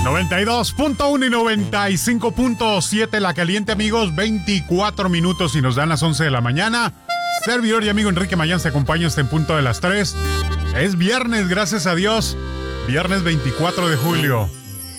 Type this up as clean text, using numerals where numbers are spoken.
92.1 y 95.7 La Caliente, amigos. 24 minutos y nos dan las 11 de la mañana. Servidor y amigo Enrique Mayán se acompaña hasta en punto de las 3. Es viernes, gracias a Dios. Viernes 24 de julio.